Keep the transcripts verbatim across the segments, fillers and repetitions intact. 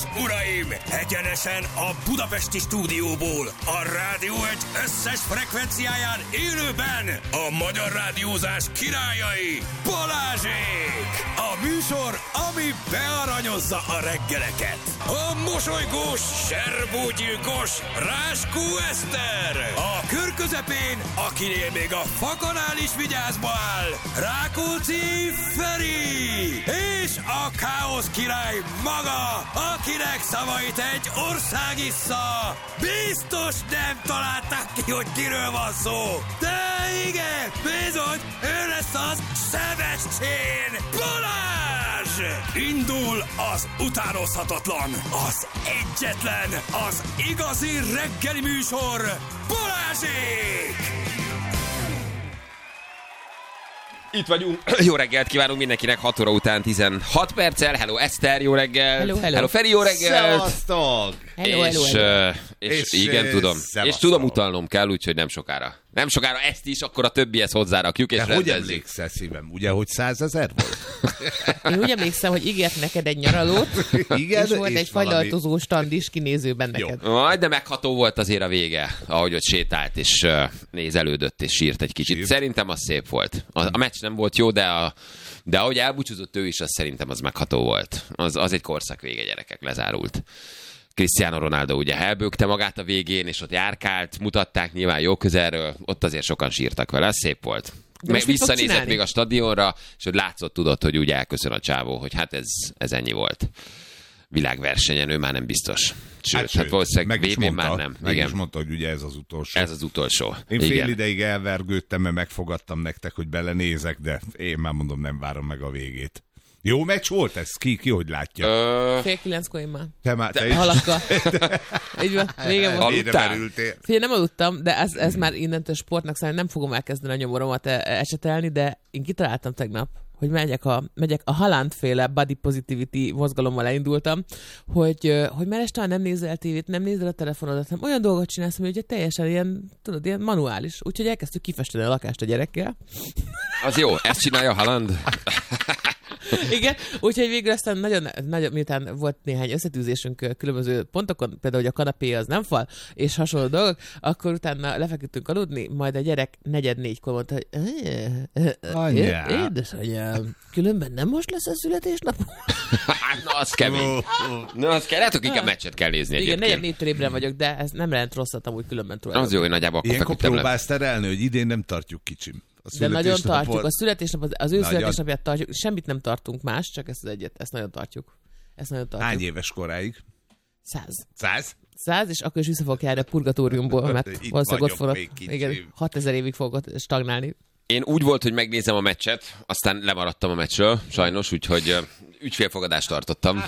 uraim! Egyenesen a budapesti stúdióból, a Rádió egy összes frekvenciáján élőben a magyar rádiózás királyai, Balázsék! A műsor, ami bearanyozza a reggeleket. A mosolygós, serbógyilkos Ráskó Eszter! A kör közepén, akinél még a fakanál is vigyázba áll, Rákóczi Feri! És a káosz király maga, akinek szavait egy ország issza. Biztos nem találták ki, hogy kiről van szó. De igen, bizony, ő lesz az Sebestyén Balázs! Indul az utánozhatatlan, az egyetlen, az igazi reggeli műsor, Balázsék! Itt vagyunk. Jó reggelt kívánunk mindenkinek, hat óra után tizenhat perccel. Hello Eszter, jó reggelt. Hello, hello. Hello Feri, jó reggelt. Szevasztok! Hello, és, hello, hello. És, és, És, igen, tudom. szevasztok. És tudom, utalnom kell, úgyhogy nem sokára. Nem sokára ezt is, akkor a többihez hozzárakjuk, és De hogy rendezzük. emlékszel, szívem? Ugye, hogy százezer volt? Én úgy emlékszem, hogy ígért neked egy nyaralót, Igen, és volt és egy valami- fagylaltozó stand is kinézőben neked. Majd, de megható volt azért a vége, ahogy ott sétált, és uh, nézelődött, és sírt egy kicsit. Sírt. Szerintem az szép volt. A, a meccs nem volt jó, de, a, de ahogy elbúcsúzott ő is, az szerintem az megható volt. Az, az egy korszak vége, gyerekek, lezárult. Cristiano Ronaldo ugye elbökte magát a végén, és ott járkált, mutatták nyilván jó közelről, ott azért sokan sírtak vele, ez szép volt. De Meg most mit fog visszanézett csinálni? még a stadionra, és hogy látszott, tudott, hogy úgy elköszön a csávó, hogy hát ez, ez ennyi volt. Világversenyen ő már nem biztos. Sőt, hát, hát valószínűleg meg is vé bén mondta, már nem. meg Igen. is mondta, hogy ugye ez az utolsó. Ez az utolsó. Én fél Igen. ideig elvergődtem, mert megfogadtam nektek, hogy belenézek, de én már mondom, nem várom meg a végét. Jó meccs volt ez? Ki, ki hogy látja? Ö, Fél kilenckor én már. Te már, te is. Halakkal. Így van, vége volt. Ére Aludtál? merültél. Fél nem aludtam, de ez, ez már innentől sportnak számít, nem fogom elkezdeni a nyomoromat e- esetelni, de én kitaláltam tegnap, hogy megyek a, megyek a Haaland-féle body positivity mozgalommal elindultam, hogy, ö, hogy már este nem nézel tévét, nem nézel a telefonodat, hanem olyan dolgot csinálsz, hogy ugye teljesen ilyen, tudod, ilyen manuális. Úgyhogy elkezdtük kifesteni a lakást a gyerekkel. az jó, ezt csinálja Haaland. Igen, úgyhogy végül aztán nagyon, nagyon, miután volt néhány összetűzésünk ö, különböző pontokon, például, hogy a kanapé az nem fal, és hasonló dolgok, akkor utána lefeküdtünk aludni, majd a gyerek negyed négykor mondta, hogy Anyám. édesanyám, különben nem most lesz a születésnap? Hát, na, az kemény. Na, az kell, lehet, hogy inkább meccset kell nézni Igen, negyed egyébként. négytől ébren vagyok, de ez nem lehet rosszat amúgy különben tulajdonképpen. Az jó, hogy nagyjából akkor Ilyenkor feküdtem le. próbálsz terelni, hogy idén nem tartjuk kicsim. A De nagyon születésnapot- tartjuk. A születésnap, az, az ő Nagyon. születésnapját tartjuk. Semmit nem tartunk más, csak ezt az egyet. Ezt nagyon tartjuk. Ezt nagyon tartjuk. Hány éves koráig? Száz. Száz? Száz, és akkor is vissza fogok járni a purgatóriumból, mert Itt valószínűleg ott vagyok fogok. még kicsim. Igen, hatezer évig fogok ott stagnálni. Én úgy volt, hogy megnézem a meccset, aztán lemaradtam a meccsről, sajnos, úgyhogy ö, ügyfélfogadást tartottam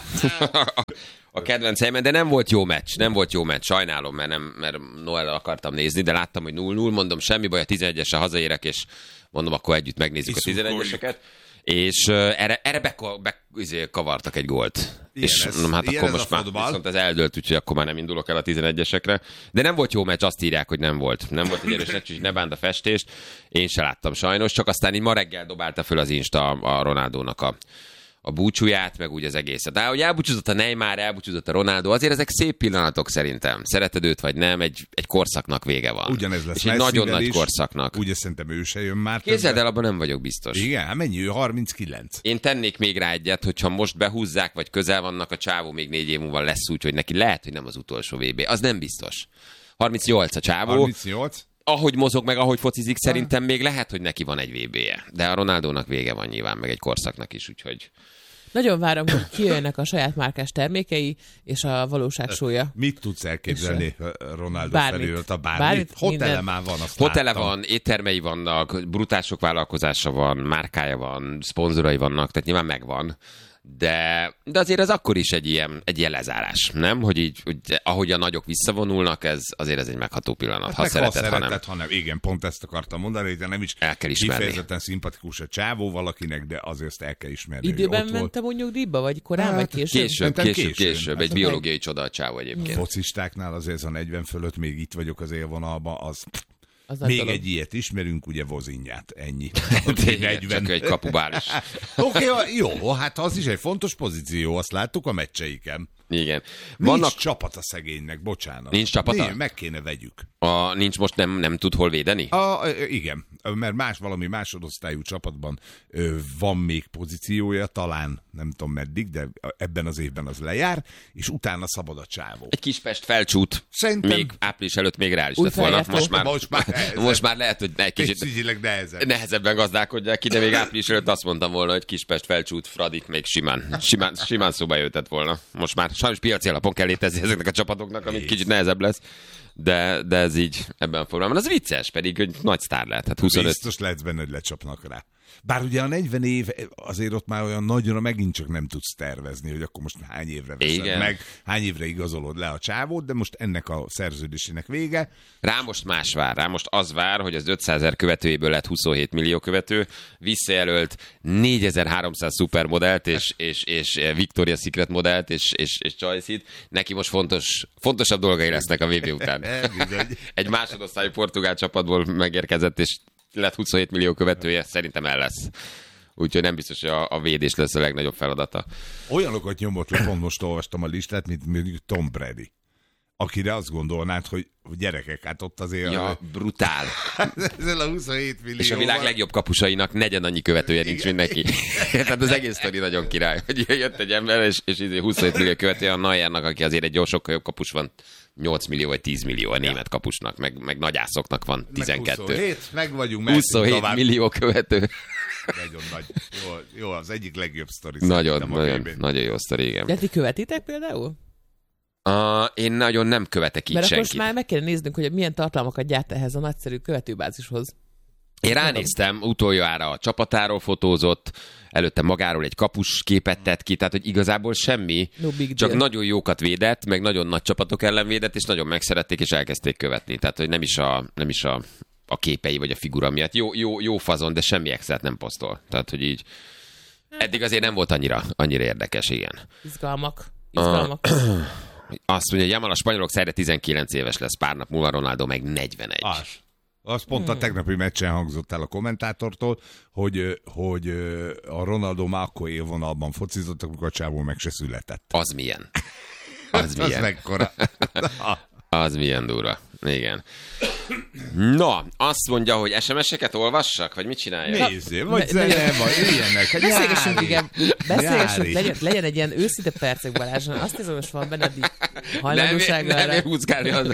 a kedvenc helyemen, de nem volt jó meccs, nem volt jó meccs, sajnálom, mert, nem, mert Noellel akartam nézni, de láttam, hogy null null, mondom, semmi baj, a tizenegyesre hazaérek, és mondom, akkor együtt megnézzük És a tizenegyeseket. És uh, erre, erre beko- be, izé, kavartak egy gólt. Ilyen és ez- mondom, hát ilyen akkor ez a most már fotball. viszont ez eldőlt, úgyhogy akkor már nem indulok el a tizenegyesekre. De nem volt jó meccs, azt írják, hogy nem volt. Nem volt egy erős meccs, úgyhogy ne bánt a festést. Én se láttam sajnos, csak aztán így ma reggel dobálta föl az Insta a Ronaldónak a, a búcsúját, meg úgy az egészet. De hogy elbúcsúzott a Neymar, elbúcsúzott a Ronaldo, azért ezek szép pillanatok szerintem. Szereted őt vagy nem, egy, egy korszaknak vége van. Ugyanez lesz És egy Messivel nagyon nagy is. korszaknak. Ugye szerintem ő se jön már. Képzeld többet. el, abban nem vagyok biztos. Igen, hát mennyi ő? harminckilenc. Én tennék még rá egyet, hogyha most behúzzák, vagy közel vannak, a csávó még négy év múlva lesz úgy, hogy neki lehet, hogy nem az utolsó vé bé. Az nem biztos. harmincnyolc a csávó. harmincnyolc? Ahogy mozog, meg ahogy focizik, szerintem még lehet, hogy neki van egy vé bé-je. De a Ronaldónak vége van nyilván, meg egy korszaknak is, úgyhogy... Nagyon várom, hogy kijönnek a saját márkás termékei, és a valóság súlya. Mit tudsz elképzelni Ronaldo Bármit. felől? A bármit? Bármit, Hotele minden. már van, azt Hotele láttam. van, éttermei vannak, brutál sok vállalkozása van, márkája van, szponzorai vannak, tehát nyilván megvan. De, de azért ez akkor is egy ilyen, egy ilyen lezárás, nem? Hogy így, hogy ahogy a nagyok visszavonulnak, ez azért ez egy megható pillanat. Hát ha meg szereted, ha ha nem. szereted, ha nem. Igen, pont ezt akartam mondani, de nem is El kell ismerni. kifejezetten szimpatikus a csávó valakinek, de azért ezt el kell ismerni. hogy Időben ott volt. mentem úgy nyugdíjba, vagy korán, Hát, vagy később? Később, Mentem később, későn. később. Hát Egy biológiai csoda a csávó egyébként. Focistáknál azért ez a negyven fölött még itt vagyok az élvonalban, az Az nagy még dolog. egy ilyet ismerünk, ugye Vozinját, ennyi. Tényleg, csak egy kapubális. Oké, okay, jó, hát az is egy fontos pozíció, azt láttuk a meccseiken. Igen. Vannak... Nincs csapata szegénynek, bocsánat. Nincs csapata? Nincs, meg kéne vegyük. A, nincs most nem, nem tud hol védeni? A, igen, mert más valami másodosztályú csapatban ö, van még pozíciója, talán nem tudom meddig, de ebben az évben az lejár, és utána szabad a csávó. Egy Kispest felcsút. Szerintem... Még április előtt még reális lett volna. Most már, most, már most már lehet, hogy egy kicsit nehezebb. nehezebben gazdálkodják ki, de még április előtt azt mondtam volna, hogy Kispest felcsút Fradit még simán, simán, simán szóba jöhetett volna. Most már sajnos piaci alapon kell létezni ezeknek a csapatoknak, amik kicsit nehezebb lesz. De, de ez így ebben a formában. Az vicces, pedig hogy nagy sztár lehet. Hát huszonöt... Biztos lehet benne, hogy lecsapnak rá. Bár ugye a negyven év azért ott már olyan nagyra megint csak nem tudsz tervezni, hogy akkor most hány évre veszed Igen. meg, hány évre igazolod le a csávót, de most ennek a szerződésének vége. Rá most más vár. Rá most az vár, hogy az ötszázezer követőjéből lett huszonhét millió követő, visszajelölt négyezer-háromszáz szupermodellt, és, és, és Victoria's Secret modellt, és, és, és Choice-it. Neki most fontos, fontosabb dolgai lesznek a vé bé után. Egy másodosztályú portugál csapatból megérkezett, és lett huszonhét millió követője, szerintem el lesz. Úgyhogy nem biztos, hogy a, a védés lesz a legnagyobb feladata. Olyanokat nyomott le, pont most olvastam a listát, mint mondjuk Tom Brady, akire azt gondolnád, hogy gyerekek, hát ott azért... Ja, brutál. Ezzel a huszonhét millió. És a világ legjobb kapusainak negyed annyi követője nincs, mint neki. Tehát az egész sztori nagyon király. Hogy jött egy ember, és, és huszonhét millió követője a Neuernak, aki azért egy jó sokkal jobb kapus van, nyolc millió vagy tíz millió a német kapusnak, meg, meg nagyászoknak van tizenkettő. Meg huszonhét, meg vagyunk. huszonhét millió követő. Nagyon nagy. Jó, jó, az egyik legjobb sztori. Nagyon, nagyon, nagyon jó sztori, igen. De ti követitek például? Uh, én nagyon nem követek így Mert senkit. most már meg kéne néznünk, hogy milyen tartalmakat gyárt ehhez a nagyszerű követőbázishoz. Én ránéztem, utoljára a csapatáról fotózott, előtte magáról egy kapus képet tett ki, tehát hogy igazából semmi, no csak nagyon jókat védett, meg nagyon nagy csapatok ellen védett, és nagyon megszerették, és elkezdték követni. Tehát, hogy nem is a, nem is a, a képei vagy a figura miatt. Jó, jó, jó fazon, de semmi extrát nem posztol. Tehát, hogy így eddig azért nem volt annyira, annyira érdekes, igen. Izgalmak. Izgalmak. Uh, azt mondja, hogy Jamal a spanyolok szerre tizenkilenc éves lesz, pár nap múlva Ronaldo meg negyvenegy. Az. Az pont a tegnapi meccsen hangzott el a kommentátortól, hogy, hogy a Ronaldo már akkor élvonalban focizott, amikor a csávó meg se született. Az milyen? Az milyen? Az mekkora? Az milyen durva. Igen. Na, azt mondja, hogy es em es-eket olvassak, vagy mit csináljak? Nézzél, vagy zene, vagy ilyenek. Beszélgessünk, igen. Beszélgessünk, legyen, legyen egy ilyen őszinte percek, Balázson. Azt hiszem, most van benned így hajlandósága. Nem, nem ér húzgálni azok.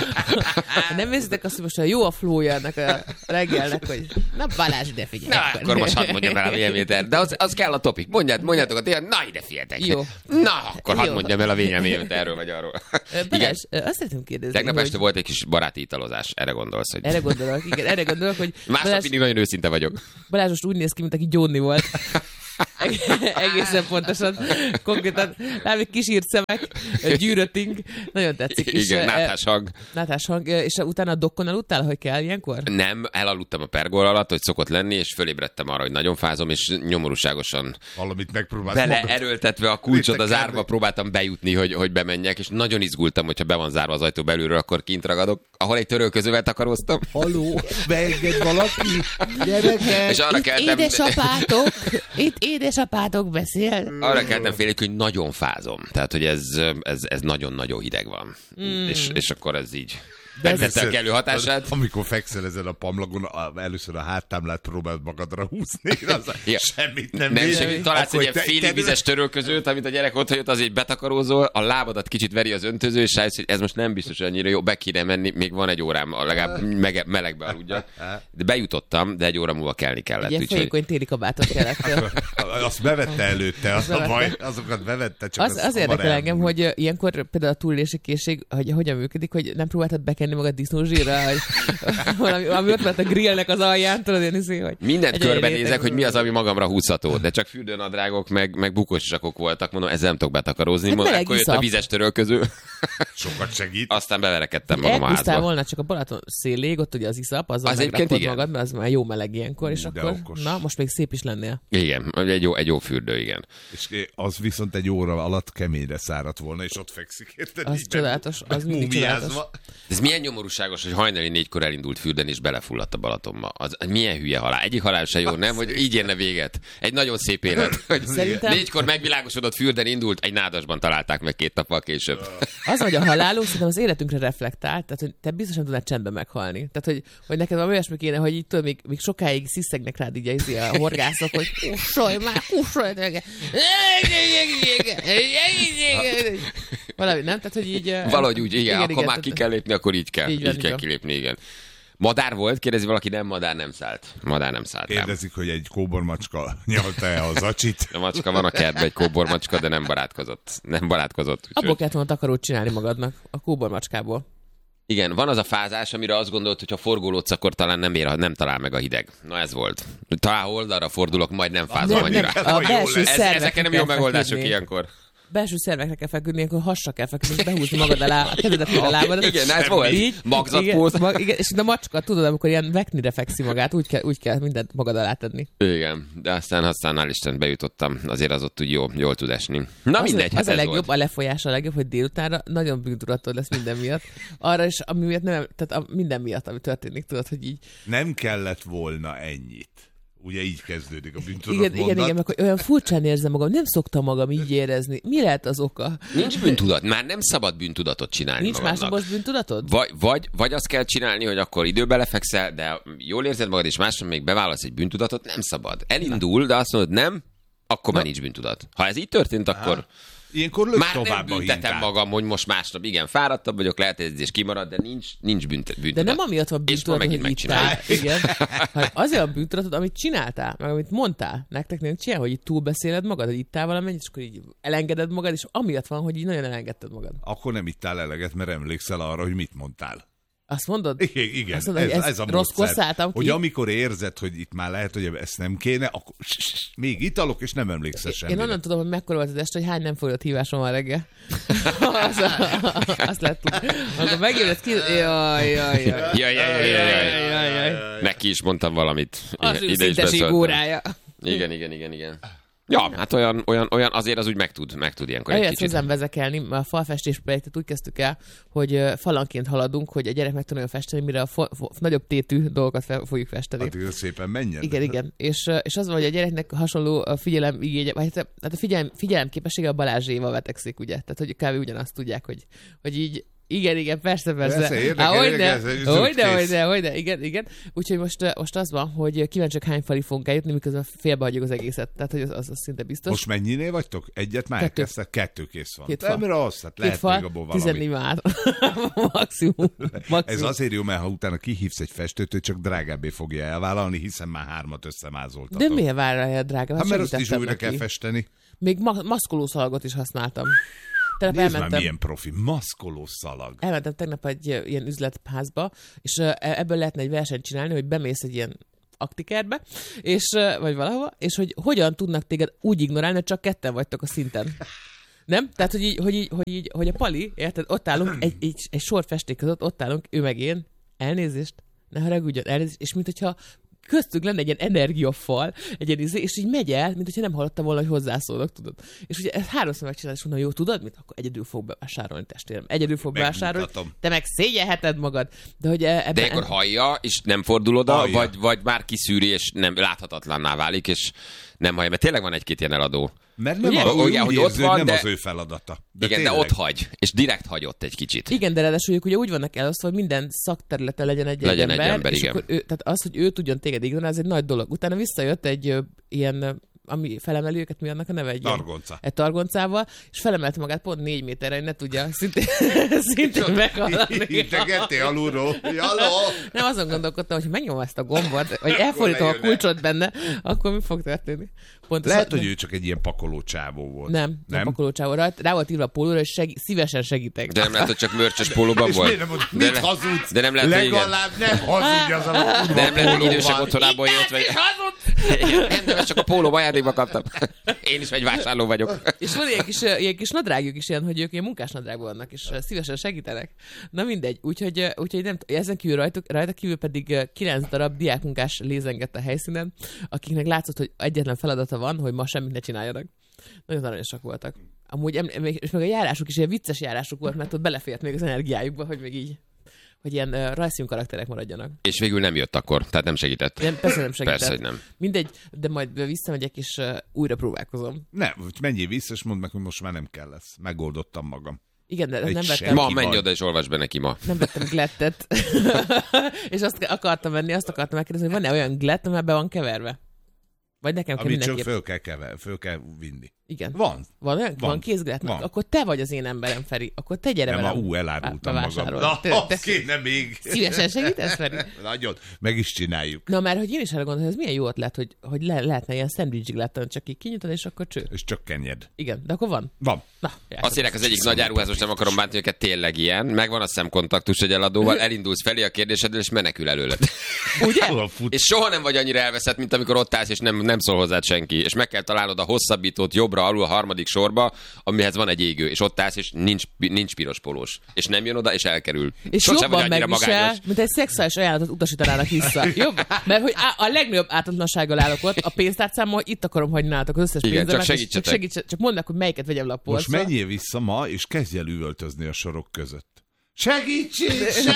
Nem érzitek azt, hogy most jó a flója ennek a reggelnek, hogy na Balázs, ide figyelj. Na, akkor most hadd mondjam el a véleményet, de az, az kell a topik. Mondját, mondjátok a tényleg, na ide figyeltek. Jó. Na, akkor hadd mondjam el a véleményet erről vagy arról. Balázs, azt szeretném kérdezni. Tegnap este volt egy kis baráti italozás, erre gondolsz, hogy... Erre gondolok, igen, erre gondolok, hogy... Másnap mindig nagyon őszinte vagyok. Balázs most úgy néz ki, mint aki gyónni volt. Egészen pontosan. Konkrétan látom, kis írt szemek, gyűrötting, nagyon tetszik. Igen, nátás hang. Nátás hang, és utána a dokkon aludtál, hogy kell ilyenkor? Nem, elaludtam a pergol alatt, hogy szokott lenni, és fölébredtem arra, hogy nagyon fázom, és nyomorúságosan valamit megpróbáltam. Bele erőltetve a kulcsot az árba próbáltam bejutni, hogy, hogy bemenjek, és nagyon izgultam, hogyha be van zárva az ajtó belülről, akkor kint ragadok, ahol egy törölközővel takaróztam. Haló, beenged valaki, gyerekek. És arra keltem... Édesapátok, itt édesapátok beszél. Arra keltem félek, hogy nagyon fázom. Tehát, hogy ez, ez, ez nagyon-nagyon hideg van. Mm. És, és akkor ez így... Megtette a kellő hatását. Amikor fekszel ezen a pamlagon, először a háttámlát próbáld magadra húzni, az ja. semmit nem Nem segít. Találsz egy te, félig vizes törölközőt, amit a gyerek ott jött, azért betakarózol, a lábadat kicsit veri az öntöző, és rájössz, hogy ez most nem biztos, hogy annyira jó, be kéne menni, még van egy órám, legalább mege, melegbe aludjak. De bejutottam, de egy óra múlva kelni kellett. Ugye folyékony téli kabátot kellett. Azt bevette előtte, az a baj, azokat bevette, csak az, az, az érdekel engem, hogy ilyenkor például a túlélési készség, hogy hogyan működik, hogy nem próbáltad bekenni magad disznózsírra, hogy valami, ami ott lett a grillnek az alján, tudod én hiszi, hogy... Mindent körbenézek, hogy mi az, ami magamra húzható, de csak fürdőnadrágok, meg, meg bukós sakok voltak, mondom, ezzel nem tudok betakarózni, hát mondom, akkor jött a vizes törölköző. Sokat segít. Aztán beverekedtem magam a házba. Elpusztál volna csak a Balaton szélig, ott ugye az iszap, azzal megrakod magad, mert az már jó meleg ilyenkor, és de akkor, okos. na, most még szép is lennél. Igen, egy jó, egy jó fürdő, igen. És az viszont egy óra alatt keményre száradt volna, és ott fekszik, érted? Az csodálatos, az mindig csodálatos. Ez milyen milyen nyomorúságos, hogy hajnali négykor elindult fürdeni, és belefulladt a Balatonba. Az milyen hülye halál. Egyik halál se jó, nem? Hogy így érne véget. Egy nagyon szép élet. Hogy Szerintem... négykor megvilágosodott, fürdeni indult, egy nádasban találták meg két nappal később. Az, hogy a halálunk szerintem az életünkre reflektál, tehát hogy te biztosan tudnád csendben meghalni. Tehát, hogy, hogy neked valami olyasmi kéne, hogy így tudod, még, még sokáig sziszegnek rád így a horgászok, hogy kussolj már, kussolj meg. Valami, nem? Tehát, hogy így... Valahogy úgy, igen, igen akkor igen, már ki kell lépni, akkor így kell. Így, így kell kilépni, igen. Madár volt? Kérdezi valaki, nem, madár nem szállt. Madár nem szállt. Kérdezik, hogy egy kóbormacska nyalta-e a zacsit. A macska van a kertben, egy kóbormacska, de nem barátkozott. Nem barátkozott. Úgyhogy... Abból kellett volna takarót csinálni magadnak, a kóbormacskából. Igen, van az a fázás, amire azt gondolt, hogy ha forgolódsz, akkor talán nem, ér, nem talál meg a hideg. Na ez volt. Talán oldalra fordulok, majd nem fázom nem, annyira. Nem, a belső ez, ezek nem jó megoldások feküdni. Ilyenkor. Belső szervekre kell feküdni, ilyenkor hasra kell feküdni, behúzni magad alá, a kezedet a lábadat. Igen, ez volt. Így, magzatpóz. Igen, mag, igen, és a macska, tudod, amikor ilyen veknire fekszi magát, úgy kell, úgy kell mindent magad alá tenni. Igen, de aztán aztán hál' Isten bejutottam, azért az ott úgy jó, jól tud esni. Na az mindegy, az hát a legjobb, volt. A lefolyás a legjobb, hogy délutánra nagyon bűntudatod lesz minden miatt. Arra is, ami miatt nem, tehát a minden miatt, ami történik, tudod, hogy így. Nem kellett volna ennyit. Ugye így kezdődik a bűntudat igen, mondat. Igen, igen, meg olyan furcsán érzem magam, nem szoktam magam így érezni. Mi lehet az oka? Nincs bűntudat, már nem szabad bűntudatot csinálni. Nincs magadnak. másnapos bűntudatod? Vagy, vagy, vagy azt kell csinálni, hogy akkor időbe lefekszel, de jól érzed magad, és másnap még beválasz egy bűntudatot, nem szabad. Elindul, de azt mondod, nem, akkor már nincs bűntudat. Ha ez így történt, akkor... Aha. Ilyenkor lök már tovább nem büntetem magam, hogy most másnap igen, fáradtabb vagyok, lehet ez is kimarad, de nincs, nincs büntet, De nem amiatt van bűntudatod, hogy ittál. Igen. Azért van bűntudatod, amit csináltál, meg amit mondtál. Nektek nem csinál, hogy így túlbeszéled magad, hogy ittál valamennyit, és akkor így elengeded magad, és amiatt van, hogy így nagyon elengedted magad. Akkor nem ittál eleget, mert emlékszel arra, hogy mit mondtál. Azt mondod? Igen, igen. Azt mondod, ez, ez a rosszkor szálltam ki. Hogy amikor érzed, hogy itt már lehet, hogy ezt nem kéne, akkor még italok, és nem emlékszel semmire. Én onnan tudom, hogy mekkora volt az este, hogy hány nem fogadott hívásom van reggel. azt, azt lehet tudni. Akkor megébredsz ki... Jaj, jaj, jaj. Jaj, jaj, jaj, jaj. Neki is mondtam valamit. Az ő szinteség órája. Igen, igen, igen, igen. Ja, hát olyan, olyan, olyan azért az úgy meg tud, meg tud ilyenkor egy kicsit. Olyat hozzám vezekelni, a falfestés projektet úgy kezdtük el, hogy falanként haladunk, hogy a gyerek meg tudja festeni, mire a fo- fo- nagyobb tétű dolgokat fe- fogjuk festeni. Addig szépen menjen. Igen, igen. És, és az van, hogy a gyereknek hasonló a figyelem igénye, vagy hát a figyelem, figyelem képessége a Balázséval vetekszik, ugye? Tehát, hogy kb. Ugyanazt tudják, hogy, hogy így igen, igen, persze, persze. Há, hogyne, hogyne, hogyne, hogyne, igen, igen. Úgyhogy most, most az van, hogy kíváncsiak hány falig fogunk eljutni, miközben félbehagyjuk az egészet. Tehát, hogy az, az, az szinte biztos. Most mennyinél vagytok? Egyet már Kettő. elkezdtek? Kettő kész van. Két fal. Mire az? Tehát lehet még abból valami. tizennégy már. maximum, maximum. Ez azért jó, mert ha utána kihívsz egy festőt, hogy csak drágábbé fogja elvállalni, hiszen már hármat összemázoltatok. De miért várja drága? Hát mert azt is újra kell festeni. Még ma- maszkolószalagot is használtam. Tegnap Nézd elmentem, már milyen profi, maszkoló szalag. Elmentem tegnap egy ilyen üzletházba, és ebből lehetne egy versenyt csinálni, hogy bemész egy ilyen aktikerbe, és, vagy valahova, és hogy hogyan tudnak téged úgy ignorálni, hogy csak ketten vagytok a szinten. Nem? Tehát, hogy így, hogy így, hogy, így, hogy a Pali, érted, ott állunk, egy, egy, egy sor festék között, ott állunk, ő meg én, elnézést, ne haragudjon, elnézést, és mint hogyha köztünk lenne egy ilyen energiafal, egy ilyen izé, és így megy el, mint hogyha nem hallottam volna, hogy hozzászólok, tudod. És ugye ezt háromszor megcsinálod, és mondom, jó, tudod mit? Akkor egyedül fog bevásárolni, testvérem. Egyedül fog bevásárolni. Te meg szégyelheted magad. De hogy ebben... De akkor hallja, és nem fordul oda, vagy, vagy már kiszűri, és nem láthatatlanná válik, és nem hallja. Mert tényleg van egy-két ilyen eladó. Mert nem, a, ugye, hogy ott van, nem de... az ő feladata. De igen, tényleg. De ott hagy, és direkt hagyott egy kicsit. Igen, de ráadásul ugye úgy vannak elosztva, hogy minden szakterületen legyen egy, legyen egy ember, ember, ember és igen. akkor ő, tehát az, hogy ő tudjon téged ignorálni, ez egy nagy dolog. Utána visszajött egy ö, ilyen, ami felemeli őket, mi annak a neve? Egy targonca. Egy targoncával, és felemelte magát pont négy méterre, hogy ne tudja szintén, szintén meghaladni. Integettél alulról. Jaló! Nem, azon gondolkodtam, hogy megnyomom ezt a gombot, vagy elfordítom a kulcsot benne, akkor mi fog történni? Pontosan, lehet, hogy ő csak egy ilyen pakoló csávó volt. Nem, nem, nem pakoló csávó. Rá, rá volt írva a pólóra, és segí- szívesen segítek. De nem lehet, hogy csak mörcsös pólóban volt. Nem mond, mit de hazudsz? De nem lehet, legalább nem hazudj azon a kurva. De nem lehet, hogy idősek otthonából jött vagy. Nem, de csak a pólóba ajándékba kaptam. Én is egy vásárló vagyok. És van ilyen kis, ilyen kis nadrágjuk is ilyen, hogy ők ilyen munkás nadrágban vannak, és szívesen segítenek. Na mindegy. Úgyhogy, úgyhogy nem, ezen kívül rajta, rajta kívül pedig kilenc darab diákmunkás lézengett a helyszínen, akiknek látszott, hogy egyetlen feladata van, hogy ma semmit ne csináljanak. Nagyon aranyosak voltak. Amúgy, és meg a járásuk is ilyen vicces járásuk volt, mert ott belefért még az energiájukba, hogy még így hogy ilyen uh, rajzfilm karakterek maradjanak. És végül nem jött akkor, tehát nem segített. Nem, persze nem segített. Persze, hogy nem. Mindegy, de majd visszamegyek, és uh, újra próbálkozom. Nem, menjél vissza, és mondd meg, hogy most már nem kell lesz. Megoldottam magam. Igen, de Egy nem vettem. Ma menj oda, és olvasd be neki ma. Nem vettem glettet. És azt akartam venni, azt akartam megkérdezni, hogy van-e olyan glett, amely be van keverve? Vagy nekem kell Amit mindenképp... csak föl kell, kever, föl kell vinni. Igen. Van. Van, van, Van. van kézglett? Van. Akkor te vagy az én emberem, Feri. Akkor te gyere Nem, velem. a ú, elárultam magam. bevásárolni. Na, Te- te- azt kéne még. Szívesen segítesz, Feri? Nagyon. Meg is csináljuk. Na, mert hogy én is arra gondolom, hogy ez milyen jó ötlet, hogy, hogy le, lehetne ilyen szendvics glettan, csak így kinyitod, és akkor cső. És csak kenyed. Igen, de akkor van. Van. Na, Azt írják az egyik nagy áruház, most nem akarom bántani őket, tényleg ilyen. Megvan a szemkontaktus egy eladóval, elindulsz felé a kérdéseddel, és menekül előled. Ugye? Hol fut? És soha nem vagy annyira elveszett, mint amikor ott állsz, és nem, nem szól hozzád senki. És meg kell találnod a hosszabbítót jobbra, alul a harmadik sorba, amihez van egy égő, és ott állsz, és nincs, nincs piros polós. És nem jön oda, és elkerül. És Sosem vagy jobban annyira megvisel, magányos. mint egy szexuális ajánlatot utasítanának vissza. Jobb? Mert hogy á- a legnagyobb ártatlansággal állok ott, a pénztárcámmal, itt akarom hagyni nálatok az összes Igen, pénzemet. csak és segítsetek. Csak, segítse, csak mondd meg, hogy melyiket vegyem le a Most polcra. menjél vissza ma, és kezdj el üvöltözni a sorok között. Segítség,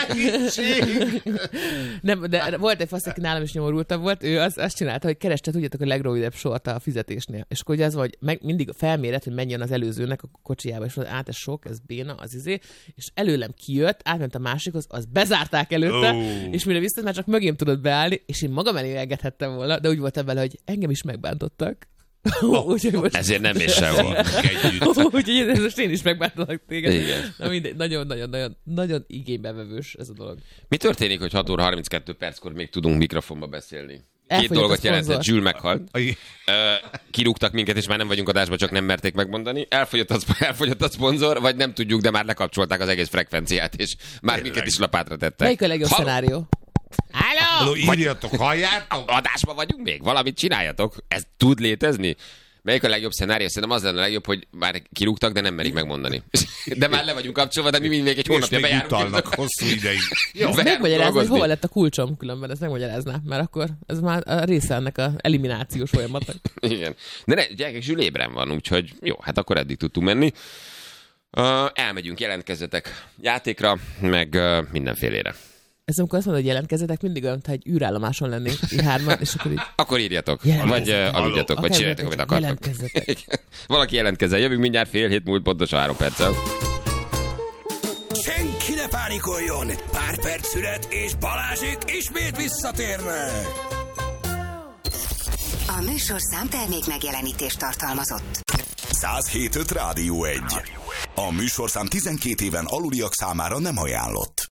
segítség! Nem, de volt egy fasz, aki nálam is nyomorultabb volt, ő az, azt csinálta, hogy kereste, tudjátok, a legrövidebb sort a fizetésnél. És akkor ugye az, hogy meg, mindig felméret, hogy menjen az előzőnek a kocsijába, és mondta, át ez sok, ez béna, az izé, és előlem kijött, átment a másikhoz, az bezárták előtte, Ó. és mire vissza, már csak mögém tudott beállni, és én magam elé engedhettem volna, de úgy voltam vele, hogy engem is megbántottak. Úgyhogy most... Ezért nem és sehol. Úgyhogy ez most én is megbántalak téged. Igen. Na mindegy, nagyon-nagyon-nagyon nagyon igénybevevős ez a dolog. Mi történik, hogy hat óra harminckettő perckor még tudunk mikrofonba beszélni? Két Elfogyott dolgot a szponzor. jelentett. Jules meghalt. Ö, kirúgtak minket, és már nem vagyunk adásban, csak nem merték megmondani. Elfogyott a, elfogyott a szponzor, vagy nem tudjuk, de már lekapcsolták az egész frekvenciát, és már minket is lapátra tettek. Melyik a legjobb Halló? szenárió? Halló! Halló, írjatok, halljátok? Adásban vagyunk még? Valamit csináljatok? Ez tud létezni? Melyik a legjobb szenárió? Szerintem az lenne a legjobb, hogy már kirúgtak, de nem merik megmondani. De már le vagyunk kapcsolva, de mi még egy És hónapja még bejárunk. utalnak hosszú ideig. Jó, Megmagyarázni, hogy hova lett a kulcsom, különben ezt megmagyarázná, mert akkor ez már a része ennek a eliminációs folyamatnak. Igen. De ne, gyerekek, Zsül ébren van, úgyhogy jó, hát akkor eddig tudtunk menni. Uh, elmegyünk, jelentkezzetek játékra, meg uh, mindenfélére. Ez amikor azt mondod, hogy jelentkezzetek, mindig olyan, ha egy űrállomáson lennénk, így hárman, és akkor így Akkor írjatok, Jelentkezzetek. vagy uh, aludjatok, vagy Akár csináljátok, amit akartok. jelentkezzetek. Valaki jelentkezzen, jövünk mindjárt fél hét múlt, pontosan három perccel. Senki ne pánikoljon! Pár perc szület, és Balázsék ismét visszatérnek! A műsorszám termék megjelenítést tartalmazott. száz hét öt Rádió egy. A műsorszám tizenkét éven aluliak számára nem ajánlott.